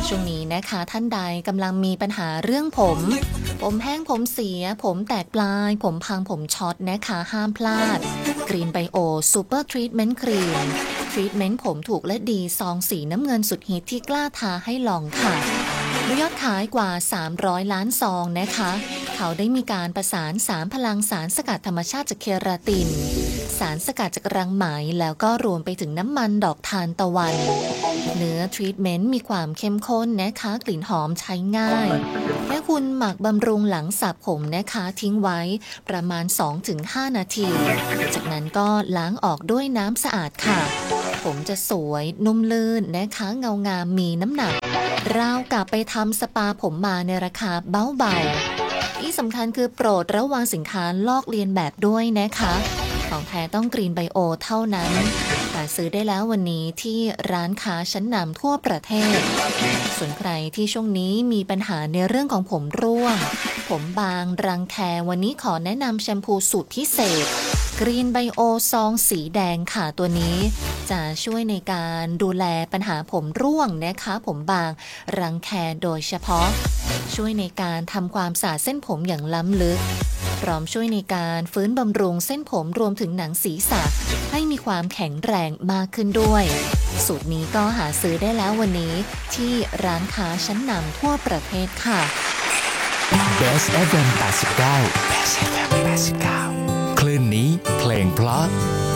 ช่วงนี้นะคะท่านใดกำลังมีปัญหาเรื่องผมแห้งผมเสียผมแตกปลายผมพังผมช็อตนะคะห้ามพลาด Green Bio Super Treatment Cream ทรีทเมนต์ผมถูกและดีซองสีน้ำเงินสุดฮิตที่กล้าทาให้ลองค่ะด้วยยอดขายกว่า300ล้านซองนะคะเขาได้มีการประสาน3พลังสารสกัดธรรมชาติจากเคราตินสารสกัดจากรังไหมแล้วก็รวมไปถึงน้ำมันดอกทานตะวันเนื้อทรีทเมนต์มีความเข้มข้นนะคะกลิ่นหอมใช้ง่ายและคุณหมักบำรุงหลังสระผมนะคะทิ้งไว้ประมาณ 2-5 นาทีจากนั้นก็ล้างออกด้วยน้ำสะอาดค่ะผมจะสวยนุ่มลื่นนะคะเงางามมีน้ำหนักราวกับไปทำสปาผมมาในราคาเบาๆที่สำคัญคือโปรดระวังสินค้าลอกเลียนแบบด้วยนะคะของแท้ต้องกรีนไบโอเท่านั้นหาซื้อได้แล้ววันนี้ที่ร้านค้าชั้นนำทั่วประเทศส่วนใครที่ช่วงนี้มีปัญหาในเรื่องของผมร่วงผมบางรังแควันนี้ขอแนะนำแชมพูสูตรพิเศษกรีนไบโอซองสีแดงค่ะตัวนี้จะช่วยในการดูแลปัญหาผมร่วงนะคะผมบางรังแคโดยเฉพาะช่วยในการทำความสะอาดเส้นผมอย่างล้ำลึกพร้อมช่วยในการฟื้นบำรุงเส้นผมรวมถึงหนังศีรษะให้มีความแข็งแรงมากขึ้นด้วยสูตรนี้ก็หาซื้อได้แล้ววันนี้ที่ร้านค้าชั้นนำทั่วประเทศค่ะ Best FM 89 Best FM 89คลื่นนี้เพลงเพราะ